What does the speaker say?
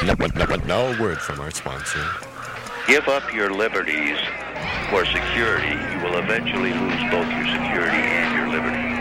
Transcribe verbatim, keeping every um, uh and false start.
Now a word from our sponsor. Give up your liberties for security. You will eventually lose both your security and your liberty.